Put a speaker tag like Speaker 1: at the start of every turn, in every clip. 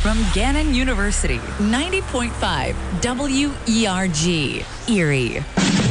Speaker 1: from Gannon University, 90.5 WERG, Erie.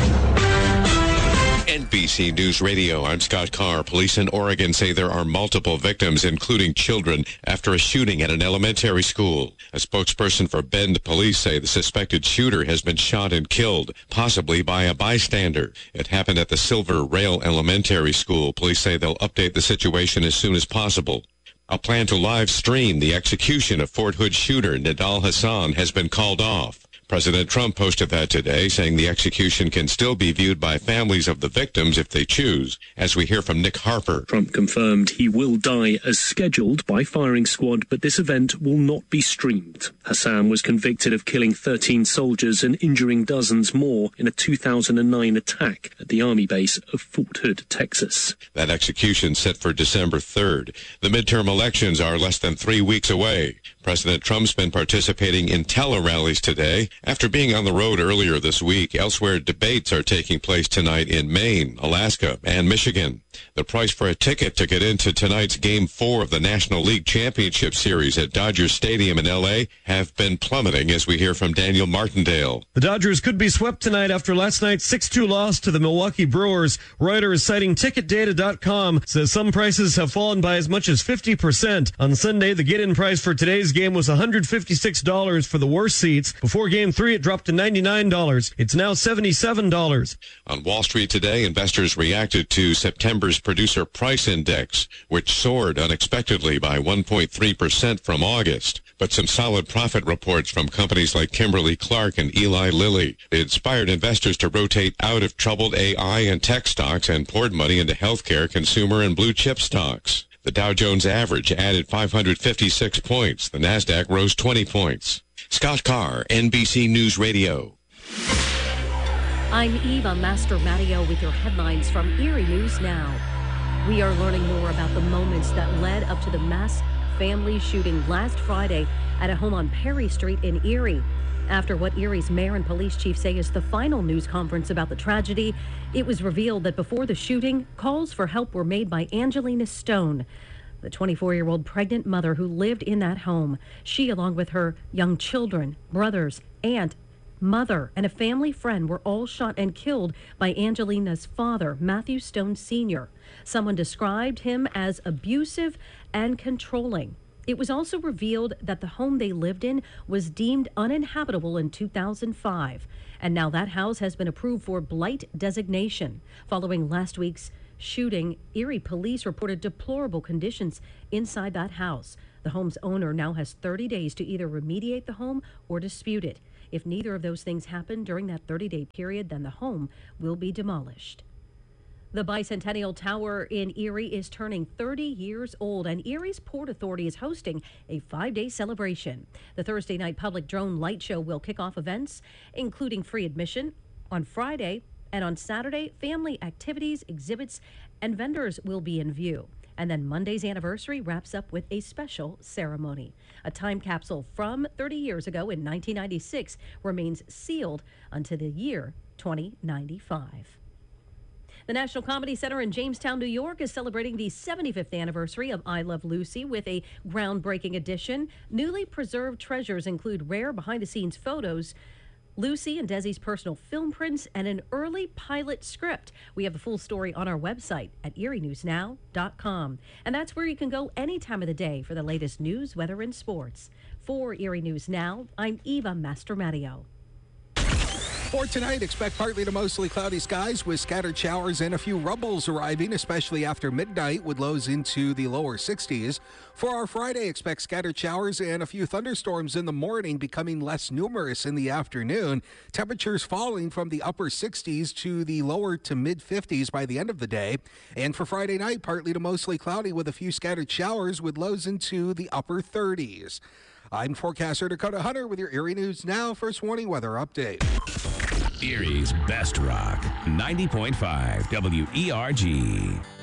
Speaker 2: NBC News Radio, I'm Scott Carr. Police in Oregon say there are multiple victims, including children, after a shooting at an elementary school. A spokesperson for Bend police say the suspected shooter has been shot and killed, possibly by a bystander. It happened at the Silver Rail Elementary School. Police say they'll update the situation as soon as possible. A plan to live stream the execution of Fort Hood shooter Nidal Hasan has been called off. President Trump posted that today, saying the execution can still be viewed by families of the victims if they choose, as we hear from Nick Harper.
Speaker 3: Trump confirmed he will die as scheduled by firing squad, but this event will not be streamed. Hassan was convicted of killing 13 soldiers and injuring dozens more in a 2009 attack at the Army base of Fort Hood, Texas.
Speaker 2: That execution set for December 3rd. The midterm elections are less than 3 weeks away. President Trump's been participating in tele-rallies today. After being on the road earlier this week, elsewhere debates are taking place tonight in Maine, Alaska, and Michigan. The price for a ticket to get into tonight's Game 4 of the National League Championship Series at Dodger Stadium in L.A. have been plummeting, as we hear from Daniel Martindale.
Speaker 4: The Dodgers could be swept tonight after last night's 6-2 loss to the Milwaukee Brewers. Reuters, citing TicketData.com, says some prices have fallen by as much as 50%. On Sunday, the get-in price for today's game was $156 for the worst seats. Before Game 3, it dropped to $99. It's now $77.
Speaker 2: On Wall Street today, investors reacted to September's Producer Price Index, which soared unexpectedly by 1.3% from August. But some solid profit reports from companies like Kimberly-Clark and Eli Lilly. It inspired investors to rotate out of troubled AI and tech stocks and poured money into healthcare, consumer, and blue chip stocks. The Dow Jones average added 556 points. The Nasdaq rose 20 points. Scott Carr, NBC News Radio.
Speaker 5: I'm Eva Mastromatteo with your headlines from Erie News Now. We are learning more about the moments that led up to the mass family shooting last Friday at a home on Perry Street in Erie. After what Erie's mayor and police chief say is the final news conference about the tragedy, it was revealed that before the shooting, calls for help were made by Angelina Stone, the 24-year-old pregnant mother who lived in that home. She, along with her young children, brothers, aunt, mother, and a family friend were all shot and killed by Angelina's father, Matthew Stone Sr. Someone described him as abusive and controlling. It was also revealed that the home they lived in was deemed uninhabitable in 2005, and now that house has been approved for blight designation. Following last week's shooting, Erie police reported deplorable conditions inside that house. The home's owner now has 30 days to either remediate the home or dispute it. If neither of those things happen during that 30-day period, then the home will be demolished. The Bicentennial Tower in Erie is turning 30 years old, and Erie's Port Authority is hosting a 5-day celebration. The Thursday night public drone light show will kick off events, including free admission. On Friday and on Saturday, family activities, exhibits, and vendors will be in view. And then Monday's anniversary wraps up with a special ceremony. A time capsule from 30 years ago in 1996 remains sealed until the year 2095. The National Comedy Center in Jamestown, New York is celebrating the 75th anniversary of I Love Lucy with a groundbreaking edition. Newly preserved treasures include rare behind-the-scenes photos, Lucy and Desi's personal film prints, and an early pilot script. We have the full story on our website at erienewsnow.com. And that's where you can go any time of the day for the latest news, weather, and sports. For Erie News Now, I'm Eva Mastromatteo.
Speaker 6: For tonight, expect partly to mostly cloudy skies with scattered showers and a few rumbles arriving, especially after midnight, with lows into the lower 60s. For our Friday, expect scattered showers and a few thunderstorms in the morning, becoming less numerous in the afternoon. Temperatures falling from the upper 60s to the lower to mid 50s by the end of the day. And for Friday night, partly to mostly cloudy with a few scattered showers with lows into the upper 30s. I'm forecaster Dakota Hunter with your Erie News Now First Warning Weather Update.
Speaker 7: Erie's Best Rock, 90.5 WERG.